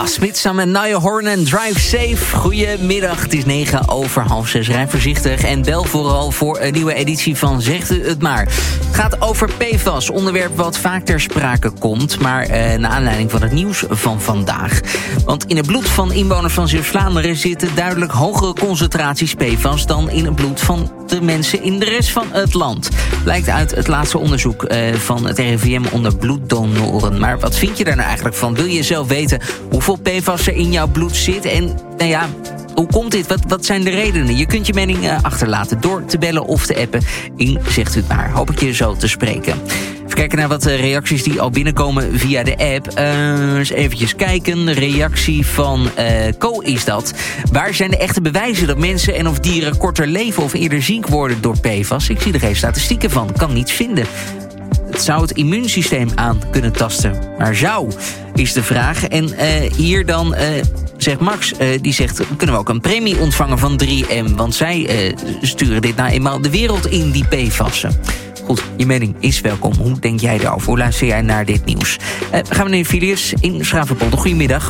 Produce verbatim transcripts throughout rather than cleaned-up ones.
Smit samen met Niall Horan en Drive Safe. Goedemiddag, het is negen over half zes. Rij voorzichtig en bel vooral voor een nieuwe editie van Zegt u het maar. Het gaat over P F A S, onderwerp wat vaak ter sprake komt, maar eh, naar aanleiding van het nieuws van vandaag. Want in het bloed van inwoners van Zeeuws-Vlaanderen zitten duidelijk hogere concentraties P F A S dan in het bloed van de mensen in de rest van het land. Blijkt uit het laatste onderzoek eh, van het R I V M onder bloeddonoren. Maar wat vind je daar nou eigenlijk van? Wil je zelf weten hoeveel P F A S er in jouw bloed zit? En nou ja, hoe komt dit? Wat, wat zijn de redenen? Je kunt je mening uh, achterlaten door te bellen of te appen in Zegt u het maar. Hoop ik je zo te spreken. Even kijken naar wat uh, reacties die al binnenkomen via de app. Uh, eens eventjes kijken. Reactie van uh, Co is dat. Waar zijn de echte bewijzen dat mensen en of dieren korter leven of eerder ziek worden door P F A S? Ik zie er geen statistieken van. Kan niets vinden. Het zou het immuunsysteem aan kunnen tasten. Maar zou, is de vraag. En uh, hier dan, uh, zegt Max, uh, die zegt, kunnen we ook een premie ontvangen van drie M? Want zij uh, sturen dit nou eenmaal de wereld in, die P F A S'en. Goed, je mening is welkom. Hoe denk jij daarover? Hoe luister jij naar dit nieuws? Uh, gaan we naar Filius in Schravenpolder. Goedemiddag.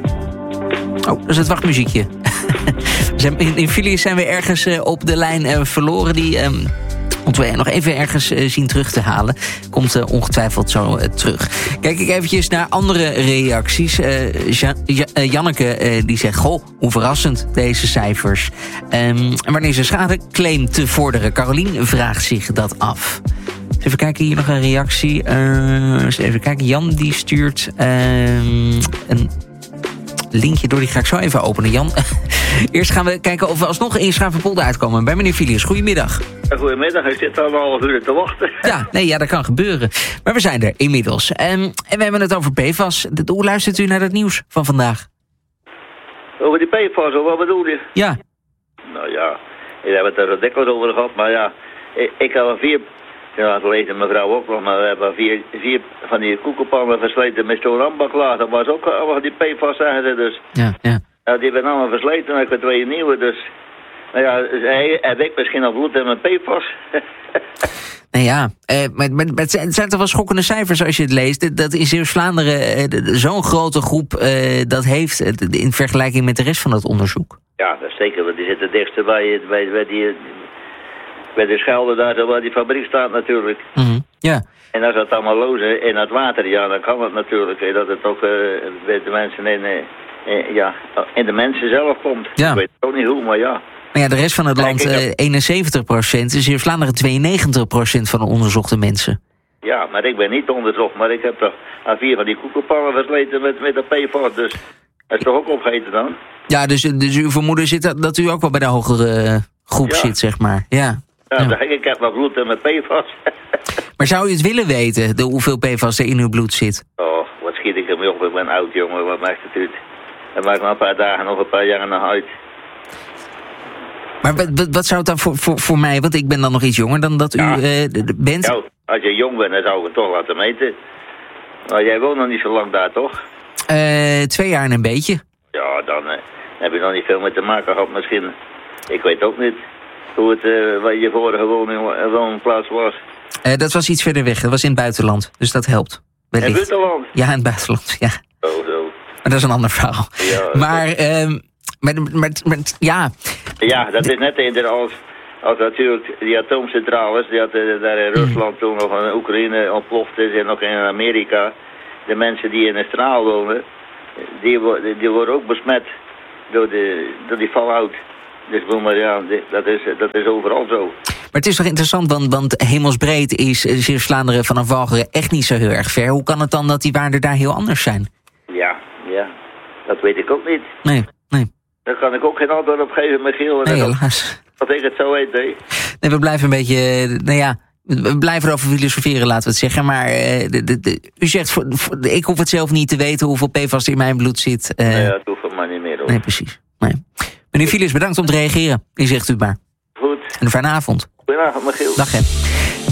Oh, dat is het wachtmuziekje. in, in Filius zijn we ergens uh, op de lijn uh, verloren. Die um, moeten we nog even ergens uh, zien terug te halen. Komt uh, ongetwijfeld zo uh, terug. Kijk ik eventjes naar andere reacties. Uh, ja, ja, uh, Janneke uh, die zegt, goh, hoe verrassend deze cijfers. Um, en wanneer ze schadeclaim te vorderen? Carolien vraagt zich dat af. Dus even kijken, hier nog een reactie. Uh, eens even kijken, Jan die stuurt uh, een linkje door, die ga ik zo even openen, Jan. Eerst gaan we kijken of we alsnog in Schravenpolder uitkomen. Bij meneer Filius, goedemiddag. Goedemiddag, ik zit al een half uur te wachten. Ja, nee, ja, dat kan gebeuren. Maar we zijn er inmiddels. Um, en we hebben het over P F A S. Hoe luistert u naar het nieuws van vandaag? Over die P F A S, wat bedoel je? Ja. Nou ja, we hebben het er dikwijls over gehad, maar ja, ik, ik heb al vier, ja, dat weet mijn vrouw ook nog, maar we hebben vier, vier van die koekenpannen versleten met zo'n ambaklaar. Dat was ook allemaal die P F A S zeggen, dus. Ja, ja. Ja, die werden allemaal versleten en ik heb twee nieuwe, dus. Nou ja, hij, heb ik misschien al bloed in mijn P F A S. Nou ja, eh, maar, maar het zijn toch wel schokkende cijfers als je het leest. Dat in Zeeuws-Vlaanderen eh, zo'n grote groep eh, dat heeft eh, in vergelijking met de rest van het onderzoek. Ja, dat is zeker, want die zitten het dichtst bij, bij, bij, die, bij de Schelde daar, waar die fabriek staat natuurlijk. Mm-hmm. Ja. En als dat allemaal los is in het water, ja, dan kan het natuurlijk. Hè, dat het ook uh, bij de mensen in, uh, ja, in de mensen zelf komt. Ja. Ik weet ook niet hoe, maar ja. Maar ja, de rest van het land uh, eenenzeventig procent. Dus in Vlaanderen tweeënnegentig procent van de onderzochte mensen. Ja, maar ik ben niet onderzocht. Maar ik heb toch aan vier van die koekenpannen versleten met, met de P F A S. Dus dat is toch ook opgegeten dan? Ja, dus, dus uw vermoeden zit dat, dat u ook wel bij de hogere uh, groep ja. zit, zeg maar. Ja, ja, ja. Ik, ik heb wel bloed in mijn P F A S. Maar zou u het willen weten, de, hoeveel P F A S er in uw bloed zit? Oh, wat schiet ik ermee op? Ik ben oud, jongen. Wat maakt het uit? Dat maakt maar een paar dagen of een paar jaar nog uit. Maar wat, wat zou het dan voor, voor, voor mij, want ik ben dan nog iets jonger dan dat u ja. uh, bent? Ja, als je jong bent, dan zou ik het toch laten meten. Maar jij woont nog niet zo lang daar, toch? Uh, twee jaar en een beetje. Ja, dan uh, heb je nog niet veel mee te maken gehad misschien. Ik weet ook niet hoe het, uh, waar je vorige woning, woonplaats was. Uh, dat was iets verder weg, dat was in het buitenland, dus dat helpt. In het buitenland? Ja, in het buitenland, ja. Oh, zo. Maar dat is een ander verhaal. Ja, maar, uh, maar, maar, maar, ja... Ja, dat is net eerder als, als natuurlijk die atoomcentrales, die had uh, daar in Rusland toen nog in Oekraïne ontploft is en nog in Amerika. De mensen die in een straal wonen, die, die, die worden ook besmet door, de, door die fallout. Dus maar ja, dat is, dat is overal zo. Maar het is toch interessant, want, want hemelsbreed is Zeeuws-Vlaanderen vanaf Walcheren echt niet zo heel erg ver. Hoe kan het dan dat die waarden daar heel anders zijn? Ja, ja, dat weet ik ook niet. Nee, nee. Daar kan ik ook geen antwoord op geven, Michiel. Nee, helaas. Wat ik het zo weet, nee. Nee, we blijven een beetje, nou ja, we blijven erover filosoferen, laten we het zeggen. Maar uh, de, de, de, u zegt, voor, voor, ik hoef het zelf niet te weten hoeveel P F A S in mijn bloed zit. Uh, nee, dat hoeft er maar niet meer, hoor. Nee, precies. Nee. Meneer Filius, bedankt om te reageren. U zegt u het maar. Goed. En een fijne avond. Goedenavond, Michiel. Dag, hè.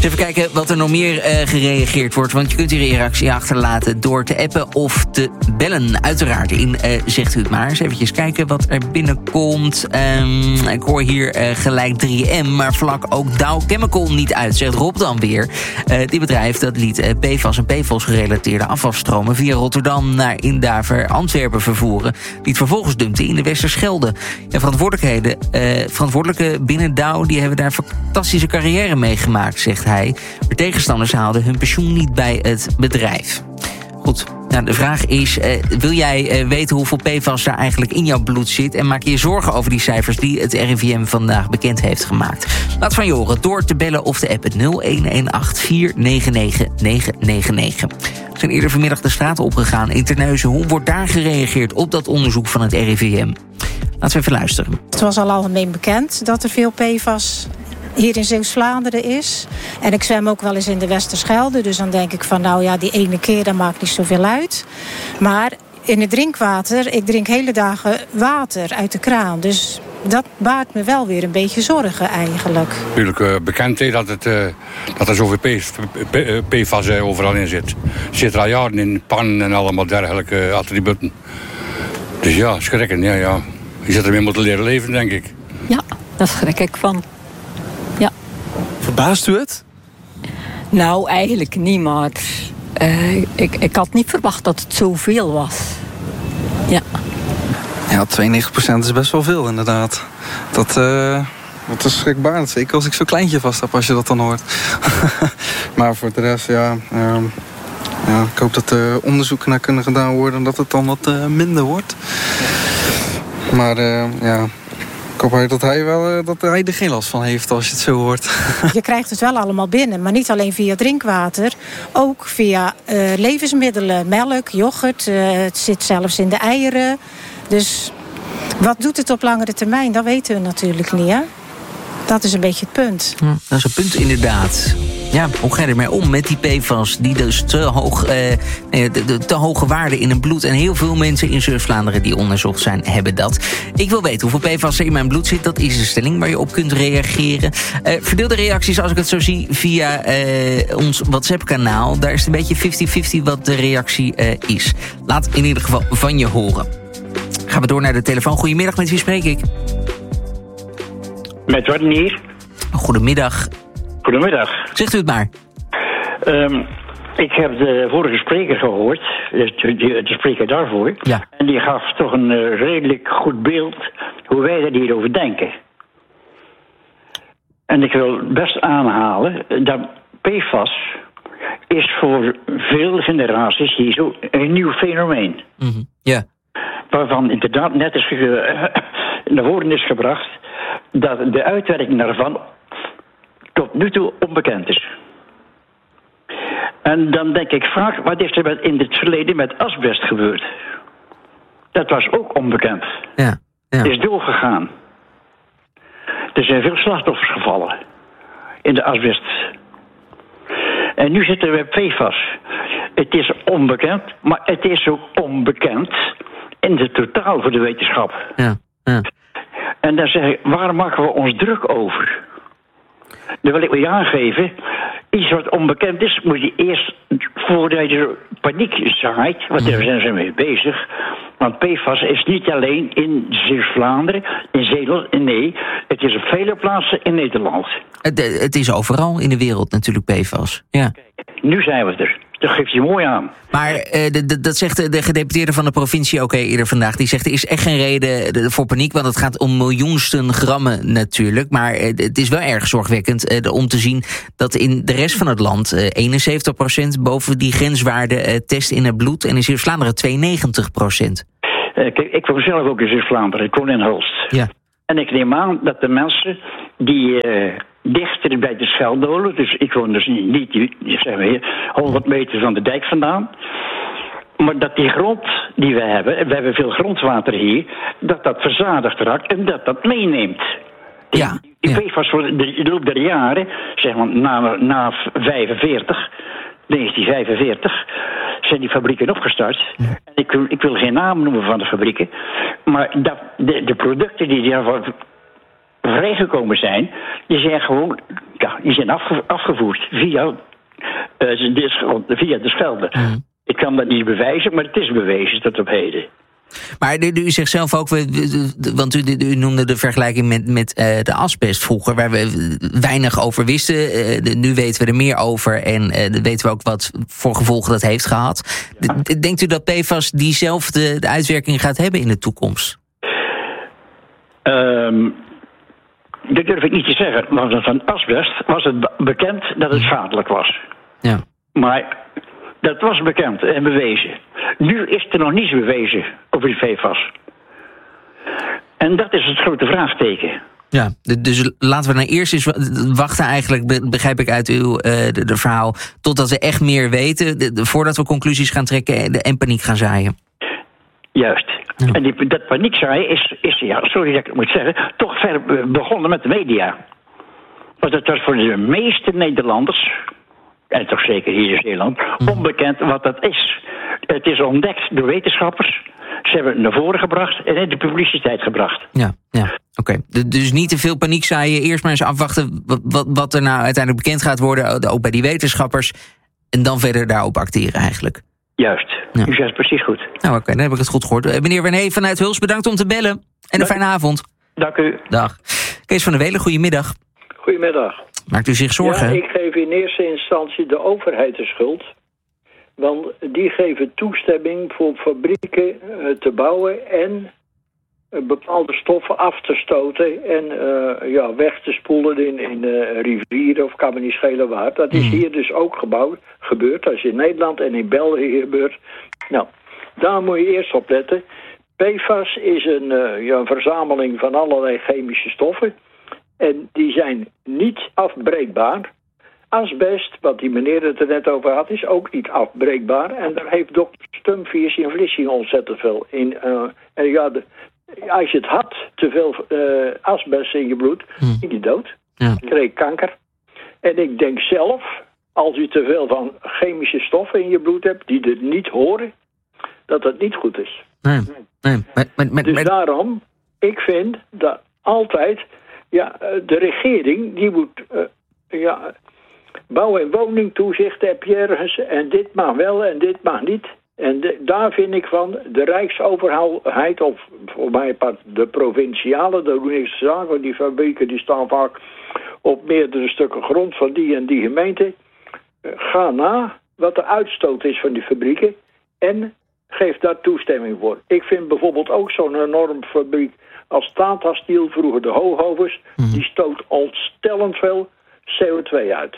Dus even kijken wat er nog meer uh, gereageerd wordt. Want je kunt hier een reactie achterlaten door te appen of te bellen. Uiteraard in uh, Zegt U Het Maar. Eens eventjes kijken wat er binnenkomt. Um, ik hoor hier uh, gelijk drie M, maar vlak ook Dow Chemical niet uit, zegt Rob dan weer. Uh, die bedrijf dat liet uh, P F A S en P F O S-gerelateerde afvalstromen via Rotterdam naar Indaver, Antwerpen vervoeren. Die het vervolgens dumpte in de Westerschelde. Ja, verantwoordelijkheden, uh, verantwoordelijken binnen Dow die hebben daar fantastische carrière meegemaakt, zegt hij. Maar tegenstanders haalden hun pensioen niet bij het bedrijf. Goed, nou, de vraag is, uh, wil jij uh, weten hoeveel P F A S daar eigenlijk in jouw bloed zit? En maak je je zorgen over die cijfers die het R I V M vandaag bekend heeft gemaakt? Laat van je horen door te bellen of te appen nul een een acht vier negen negen negen negen negen. We zijn eerder vanmiddag de straat opgegaan in Terneuzen. Hoe wordt daar gereageerd op dat onderzoek van het R I V M? Laten we even luisteren. Het was al algemeen bekend dat er veel P F A S hier in Zeeuws-Vlaanderen is. En ik zwem ook wel eens in de Westerschelde. Dus dan denk ik van, nou ja, die ene keer, dat maakt niet zoveel uit. Maar in het drinkwater, ik drink hele dagen water uit de kraan. Dus dat baart me wel weer een beetje zorgen eigenlijk. Natuurlijk uh, bekend he, dat, het, uh, dat er zoveel P F A S uh, overal in zit. Het zit er al jaren in pannen en allemaal dergelijke uh, attributen. Dus ja, schrikken, ja, ja. Je zit ermee moeten leren leven, denk ik. Ja, daar schrik ik van. Ja. Verbaast u het? Nou, eigenlijk niet, maar uh, ik, ik had niet verwacht dat het zoveel was. Ja. Ja, tweeënnegentig procent is best wel veel, inderdaad. Dat, uh, dat is schrikbarend. Zeker als ik zo'n kleintje vast heb, als je dat dan hoort. Maar voor de rest, ja... Uh, ja ik hoop dat er onderzoeken naar kunnen gedaan worden en dat het dan wat uh, minder wordt. Maar uh, ja... Ik hoop dat hij, wel, dat hij er geen last van heeft als je het zo hoort. Je krijgt het wel allemaal binnen, maar niet alleen via drinkwater. Ook via uh, levensmiddelen, melk, yoghurt. Uh, het zit zelfs in de eieren. Dus wat doet het op langere termijn? Dat weten we natuurlijk niet, hè? Dat is een beetje het punt. Ja, dat is een punt inderdaad. Ja, hoe ga je ermee om met die P F A S die dus te hoog, eh, de, de, te hoge waarden in het bloed... en heel veel mensen in Zeeuws-Vlaanderen die onderzocht zijn, hebben dat. Ik wil weten hoeveel P F A S er in mijn bloed zit. Dat is de stelling waar je op kunt reageren. Uh, verdeel de reacties, als ik het zo zie, via uh, ons WhatsApp-kanaal. Daar is het een beetje vijftig vijftig wat de reactie uh, is. Laat in ieder geval van je horen. Gaan we door naar de telefoon. Goedemiddag, met wie spreek ik? Met Warden hier. Goedemiddag. Goedemiddag. Zegt u het maar. Um, ik heb de vorige spreker gehoord, de, de, de spreker daarvoor. Ja. En die gaf toch een uh, redelijk goed beeld hoe wij er hierover denken. En ik wil best aanhalen dat P F A S is voor veel generaties hier zo een nieuw fenomeen. Mm-hmm. Ja. Waarvan inderdaad net is uh, naar voren is gebracht dat de uitwerking daarvan tot nu toe onbekend is. En dan denk ik vaak, wat is er met, in het verleden met asbest gebeurd? Dat was ook onbekend. Ja, ja. Is doorgegaan. Er zijn veel slachtoffers gevallen in de asbest. En nu zitten we bij P F A S. Het is onbekend, maar het is ook onbekend in het totaal voor de wetenschap. Ja, ja. En dan zeg ik, waar maken we ons druk over? Dan wil ik je aangeven, iets wat onbekend is, moet je eerst, voordat je paniek zaait, want daar zijn ze mee bezig. Want P F A S is niet alleen in Zeeuws-Vlaanderen, in Zeeland, nee, het is op vele plaatsen in Nederland. Het, het is overal in de wereld natuurlijk P F A S. Ja. Kijk, nu zijn we er. Dat geeft je mooi aan. Maar uh, de, de, dat zegt de gedeputeerde van de provincie ook eerder vandaag. Die zegt er is echt geen reden voor paniek, want het gaat om miljoensten grammen natuurlijk. Maar uh, het is wel erg zorgwekkend uh, om te zien dat in de rest van het land uh, eenenzeventig procent boven die grenswaarde uh, test in het bloed en in Zeeuws-Vlaanderen tweeënnegentig procent. Uh, kijk, ik woon zelf ook in Zeeuws-Vlaanderen. Ik woon in Hulst. Ja. En ik neem aan dat de mensen die uh, dichter bij de Scheldolen, dus ik woon dus niet, niet zeg maar hier, honderd meter van de dijk vandaan, maar dat die grond die we hebben, en we hebben veel grondwater hier, dat dat verzadigd raakt en dat dat meeneemt. Ja, Die ja. P F A S voor de loop der jaren, zeg maar na, na vijfenveertig, negentien vijfenveertig, zijn die fabrieken opgestart. Ja. En ik, ik wil geen naam noemen van de fabrieken, maar dat, de, de producten die daarvan vrijgekomen zijn, die zijn gewoon ja, die zijn afge, afgevoerd via, uh, de, via de Schelde. Mm. Ik kan dat niet bewijzen, maar het is bewezen tot op heden. Maar u, u zegt zelf ook, want u, u noemde de vergelijking met, met uh, de asbest vroeger, waar we weinig over wisten. Uh, de, nu weten we er meer over en uh, weten we ook wat voor gevolgen dat heeft gehad. Ja. De, denkt u dat P F A S diezelfde de uitwerking gaat hebben in de toekomst? Um, dat durf ik niet te zeggen, want van asbest was het bekend dat het schadelijk was. Ja. Maar dat was bekend en bewezen. Nu is er nog niets bewezen over die P F A S. En dat is het grote vraagteken. Ja, dus laten we nou eerst eens wachten eigenlijk, begrijp ik uit uw uh, de, de verhaal, totdat we echt meer weten, de, de, voordat we conclusies gaan trekken en, en paniek gaan zaaien. Juist. Ja. En die, dat paniekzaaien is, is, ja, sorry dat ik het moet zeggen, toch ver begonnen met de media. Want het was voor de meeste Nederlanders, en toch zeker hier in Zeeland, onbekend wat dat is. Het is ontdekt door wetenschappers. Ze hebben het naar voren gebracht en in de publiciteit gebracht. Ja, ja. Oké. Okay. Dus niet te veel paniek zaaien. Eerst maar eens afwachten wat, wat er nou uiteindelijk bekend gaat worden, ook bij die wetenschappers. En dan verder daarop acteren eigenlijk. Juist. Ja. Dus dat is precies goed. Nou oké, okay, dan heb ik het goed gehoord. Meneer René vanuit Huls, bedankt om te bellen. En een Dank. fijne avond. Dank u. Dag. Kees van der Welen, goedemiddag. Goedemiddag. Maakt u zich zorgen? Ja, ik geef in eerste instantie de overheid de schuld. Want die geven toestemming voor fabrieken uh, te bouwen en uh, bepaalde stoffen af te stoten en uh, ja, weg te spoelen in, in uh, rivieren of kan me niet schelen waar. Dat is hier dus ook gebouwd, gebeurd. Dat is in Nederland en in België gebeurd. Nou, daar moet je eerst op letten. P F A S is een, uh, ja, een verzameling van allerlei chemische stoffen. En die zijn niet afbreekbaar. Asbest, wat die meneer het er net over had, is ook niet afbreekbaar. En daar heeft dokter Stumfeers in Vlissingen ontzettend veel in. Uh, en ja, de, als je het had, te veel uh, asbest in je bloed, hmm. ging je dood. Ja. Kreeg kanker. En ik denk zelf, als je te veel van chemische stoffen in je bloed hebt, die er niet horen, dat dat niet goed is. Nee. Nee. Maar, maar, maar, dus daarom, ik vind dat altijd, ja, de regering, die moet, uh, ja, bouw- en woningtoezicht heb je ergens en dit mag wel en dit mag niet. En de, daar vind ik van, de Rijksoverheid, of voor mij part de provinciale, daar doe ik niks te zeggen, want die fabrieken die staan vaak op meerdere stukken grond van die en die gemeente. Uh, ga na wat de uitstoot is van die fabrieken en geef daar toestemming voor. Ik vind bijvoorbeeld ook zo'n enorm fabriek als Tata Steel, vroeger de Hoogovers, mm. die stoot ontstellend veel C O twee uit.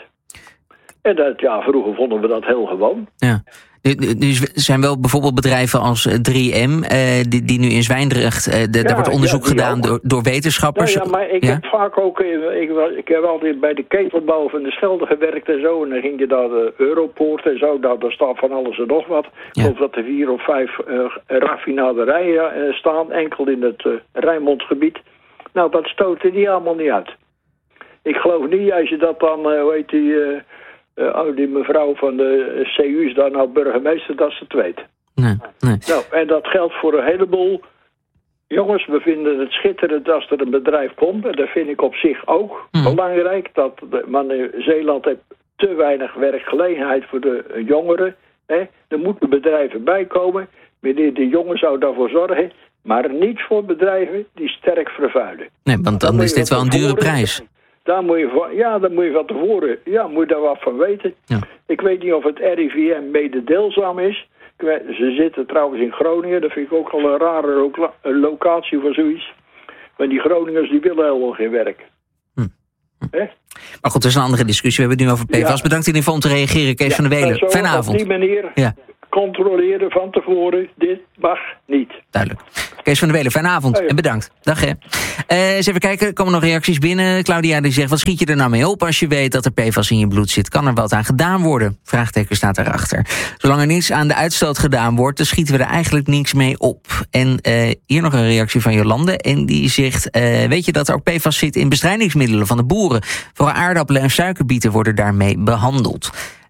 En dat, ja, vroeger vonden we dat heel gewoon. Ja. Er zijn wel bijvoorbeeld bedrijven als drie M, eh, die, die nu in Zwijndrecht, eh, de, ja, daar wordt onderzoek ja, gedaan door, door wetenschappers. Ja, ja maar ik ja? heb vaak ook, ik, ik heb altijd bij de ketelbouw van de Schelde gewerkt en zo. En dan ging je daar de Europoort en zo, daar, daar staat van alles en nog wat. Ja. Ik geloof dat er vier of vijf uh, raffinaderijen uh, staan, enkel in het uh, Rijnmondsgebied. Nou, dat stoten die allemaal niet uit. Ik geloof niet, als je dat dan, uh, hoe heet die... Uh, Uh, oh, die mevrouw van de C U is daar nou burgemeester, dat ze het weet. Nee, nee. Nou, en dat geldt voor een heleboel. Jongens, we vinden het schitterend als er een bedrijf komt. En dat vind ik op zich ook mm. belangrijk. Dat de, want Zeeland heeft te weinig werkgelegenheid voor de jongeren. Hè. Er moeten bedrijven bij komen. Meneer de Jonge zou daarvoor zorgen. Maar niet voor bedrijven die sterk vervuilen. Nee, want dan, dan is dit wel een dure prijs. Daar moet je van, ja, daar moet je van tevoren, ja, moet je daar wat van weten. Ja. Ik weet niet of het R I V M mededeelzaam is. Weet, ze zitten trouwens in Groningen, dat vind ik ook al een rare loca- een locatie voor zoiets. Maar die Groningers die willen helemaal geen werk. Hm. Hm. Maar goed, dat is een andere discussie. We hebben het nu over P F A S. Ja. Bedankt in ieder geval om te reageren, Kees ja, van der Welen. Fijne avond. Op die manier ja. controleren van tevoren, dit mag niet. Duidelijk. Kees van der Welen, fijne avond hey. en bedankt. Dag hè. Uh, eens even kijken, er komen nog reacties binnen. Claudia die zegt, wat schiet je er nou mee op als je weet dat er P F A S in je bloed zit? Kan er wat aan gedaan worden? Vraagteken staat erachter. Zolang er niets aan de uitstoot gedaan wordt, dan schieten we er eigenlijk niks mee op. En uh, hier nog een reactie van Jolande. En die zegt, uh, weet je dat er ook P F A S zit in bestrijdingsmiddelen van de boeren? Vooral aardappelen en suikerbieten worden daarmee behandeld.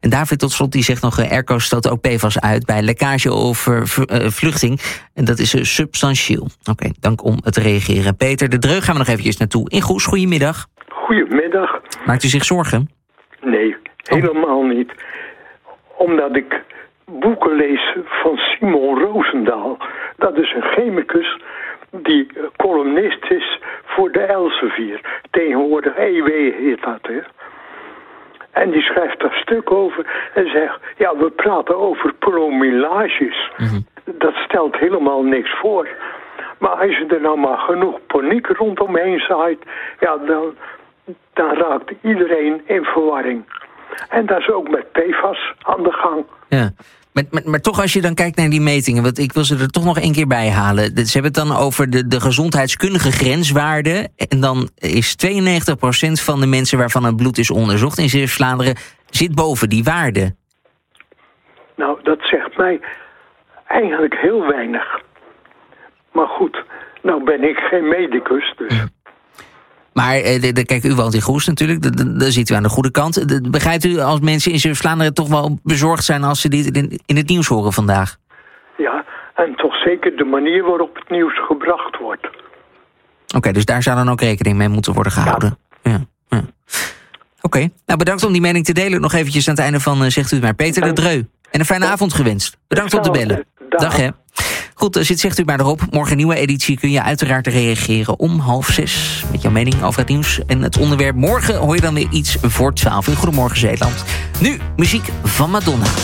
En David tot slot die zegt nog... Uh, airco stoot ook P F A S uit bij lekkage of uh, vluchting. En dat is uh, substantieel. Oké, okay, dank om te reageren. Peter de Dreug gaan we nog eventjes naartoe. In Goes, goedemiddag. Goedemiddag. Maakt u zich zorgen? Nee, helemaal oh. niet. Omdat ik boeken lees van Simon Roosendaal. Dat is een chemicus die columnist is voor de Elsevier. Tegenwoordig E W heet dat, hè. En die schrijft daar stuk over en zegt... ja, we praten over promilleages. Mm-hmm. Dat stelt helemaal niks voor. Maar als je er nou maar genoeg paniek rondomheen zaait... ja, dan, dan raakt iedereen in verwarring. En dat is ook met P F A S aan de gang. Ja. Maar, maar, maar toch als je dan kijkt naar die metingen... want ik wil ze er toch nog één keer bij halen. Ze hebben het dan over de, de gezondheidskundige grenswaarden... en dan is tweeënnegentig procent van de mensen... waarvan het bloed is onderzocht in Zeeuws-Vlaanderen... zit boven die waarde. Nou, dat zegt mij eigenlijk heel weinig. Maar goed, nou ben ik geen medicus, dus... Ja. Maar eh, de, de, kijk, u woont in Goes natuurlijk, daar zit u aan de goede kant. De, begrijpt u als mensen in Zeeuws-Vlaanderen toch wel bezorgd zijn... als ze dit in, in het nieuws horen vandaag? Ja, en toch zeker de manier waarop het nieuws gebracht wordt. Oké, okay, dus daar zou dan ook rekening mee moeten worden gehouden. Ja. Ja, ja. Oké, okay. Nou bedankt om die mening te delen. Nog eventjes aan het einde van, uh, zegt u het maar, Peter de Dreu. En een fijne avond gewenst. Bedankt om te bellen. Dag hè. Goed, zit zegt u maar erop. Morgen een nieuwe editie kun je uiteraard reageren om half zes. Met jouw mening over het nieuws en het onderwerp. Morgen hoor je dan weer iets voor twaalf uur. Goedemorgen Zeeland. Nu muziek van Madonna.